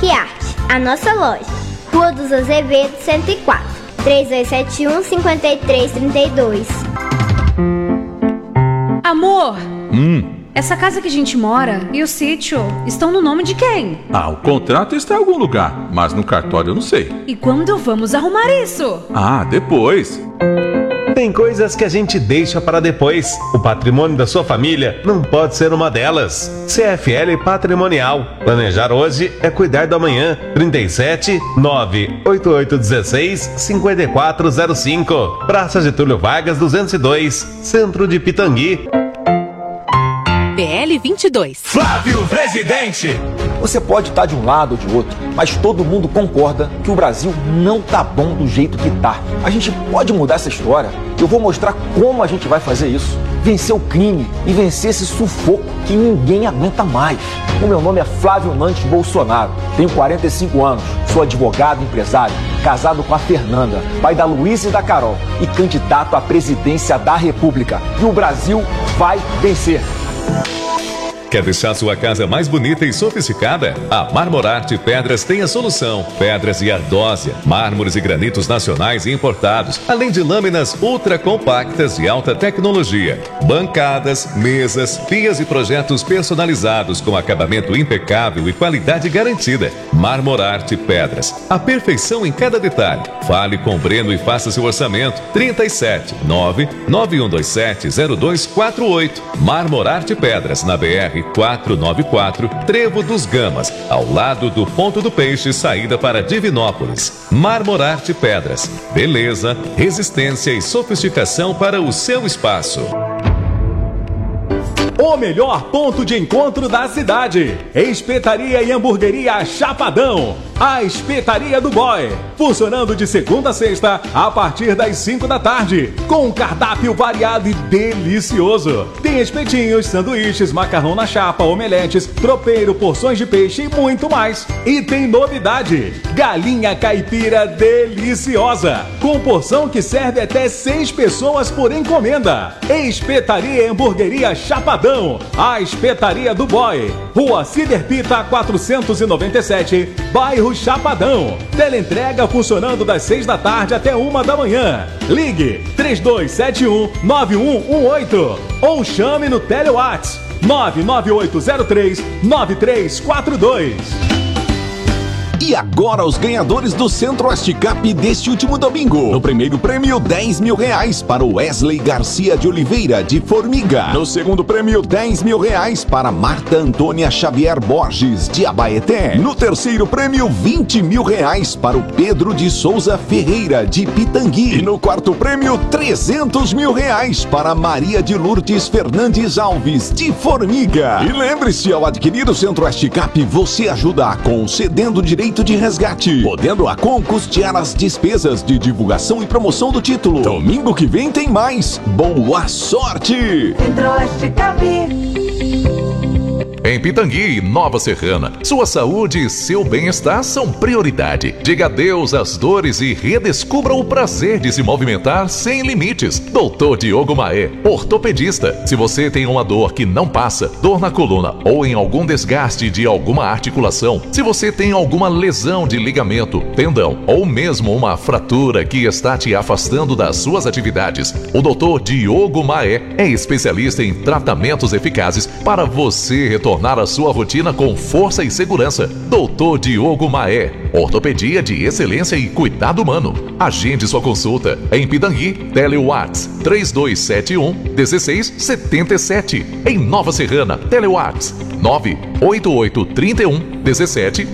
Arte, a nossa loja. Rua dos Azevedos, 104. 3271-5332. Amor! Essa casa que a gente mora e o sítio estão no nome de quem? O contrato está em algum lugar, mas no cartório eu não sei. E quando vamos arrumar isso? Depois. Tem coisas que a gente deixa para depois. O patrimônio da sua família não pode ser uma delas. CFL Patrimonial. Planejar hoje é cuidar do amanhã. 37 98816 5405. Praça Getúlio Vargas 202, Centro de Pitangui. PL 22. Flávio Presidente. Você pode estar de um lado ou de outro, mas todo mundo concorda que o Brasil não tá bom do jeito que tá. A gente pode mudar essa história. Eu vou mostrar como a gente vai fazer isso. Vencer o crime e vencer esse sufoco que ninguém aguenta mais. O meu nome é Flávio Nantes Bolsonaro. Tenho 45 anos, sou advogado e empresário, casado com a Fernanda, pai da Luísa e da Carol e candidato à presidência da República. E o Brasil vai vencer. Quer deixar sua casa mais bonita e sofisticada? A Marmorarte Pedras tem a solução. Pedras e ardósia, mármores e granitos nacionais e importados, além de lâminas ultra compactas de alta tecnologia, bancadas, mesas, pias e projetos personalizados com acabamento impecável e qualidade garantida. Marmorarte Pedras, a perfeição em cada detalhe. Fale com o Breno e faça seu orçamento. 37 99127 0248. Marmorarte Pedras, na BR 494, Trevo dos Gamas, ao lado do Ponto do Peixe, saída para Divinópolis. Marmorarte Pedras, beleza, resistência e sofisticação para o seu espaço. O melhor ponto de encontro da cidade. Espetaria e Hamburgueria Chapadão. A Espetaria do Boy. Funcionando de segunda a sexta, a partir das 5 da tarde. Com um cardápio variado e delicioso. Tem espetinhos, sanduíches, macarrão na chapa, omeletes, tropeiro, porções de peixe e muito mais. E tem novidade: galinha caipira deliciosa. Com porção que serve até 6 pessoas por encomenda. Espetaria e Hamburgueria Chapadão. A Espetaria do Boy. Rua Ciderpita 497, bairro Chapadão. Teleentrega funcionando das 6 da tarde até 1 da manhã. Ligue 3271-9118 ou chame no TeleWhats 99803-9342. E agora os ganhadores do Centro-Oeste Cup deste último domingo. No primeiro prêmio, R$10 mil para o Wesley Garcia de Oliveira, de Formiga. No segundo prêmio, R$10 mil para Marta Antônia Xavier Borges, de Abaeté. No terceiro prêmio, R$20 mil para o Pedro de Souza Ferreira, de Pitangui. E no quarto prêmio, R$300 mil para Maria de Lourdes Fernandes Alves, de Formiga. E lembre-se, ao adquirir o Centro-Oeste Cup, você ajuda a concedendo direito de resgate, podendo a custear as despesas de divulgação e promoção do título. Domingo que vem tem mais. Boa sorte! Centro-Oeste Cup. Em Pitangui, Nova Serrana, sua saúde e seu bem-estar são prioridade. Diga adeus às dores e redescubra o prazer de se movimentar sem limites. Doutor Diogo Maé, ortopedista. Se você tem uma dor que não passa, dor na coluna ou em algum desgaste de alguma articulação, se você tem alguma lesão de ligamento, tendão ou mesmo uma fratura que está te afastando das suas atividades, o Doutor Diogo Maé é especialista em tratamentos eficazes para você retornar a sua rotina com força e segurança. Doutor Diogo Maé, ortopedia de excelência e cuidado humano. Agende sua consulta em Pitangui, TeleWhats 3271-1677. Em Nova Serrana, TeleWhats 98831-17